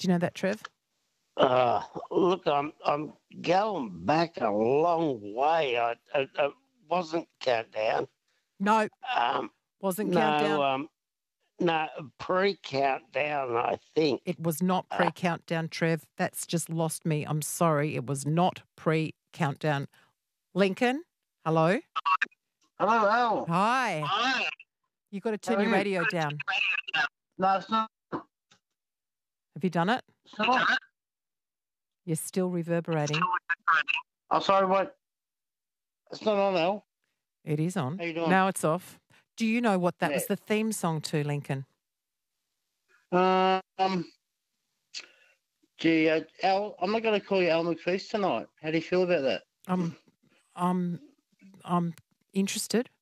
Do you know that, Trev? Look, I'm going back a long way. It wasn't Countdown. No, Um, wasn't no, Countdown. no, pre-Countdown, I think. It was not pre-Countdown, Trev. That's just lost me. I'm sorry. It was not pre-Countdown. Lincoln, hello? Hello, Al. Hi. Hi. You got to turn How are your you? radio down. No, it's not. Have you done it? It's not. You're still reverberating. Oh, sorry, what? It's not on, Al. It is on. How you doing? Now it's off. Do you know what that Yeah. was the theme song to, Lincoln? Gee, Al, I'm not going to call you Al McFeast tonight. How do you feel about that? I'm interested.